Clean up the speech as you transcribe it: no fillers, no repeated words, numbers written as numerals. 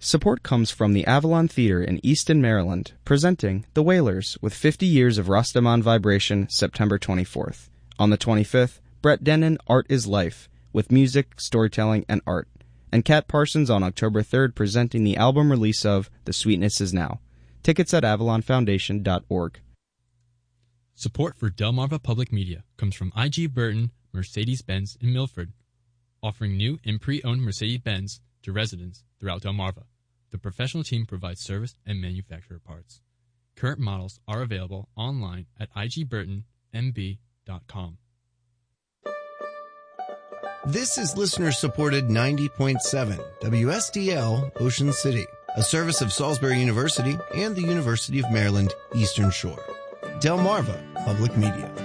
Support comes from the Avalon Theater in Easton, Maryland, presenting The Wailers with 50 Years of Rastaman Vibration, September 24th. On the 25th, Brett Dennen, Art is Life, with music, storytelling, and art. And Kat Parsons on October 3rd presenting the album release of The Sweetness Is Now. Tickets at avalonfoundation.org. Support for Delmarva Public Media comes from I.G. Burton, Mercedes-Benz in Milford, offering new and pre-owned Mercedes-Benz to residents throughout Delmarva. The professional team provides service and manufacturer parts. Current models are available online at igburtonmb.com. This is listener-supported 90.7 WSDL Ocean City, a service of Salisbury University and the University of Maryland Eastern Shore. Delmarva Public Media.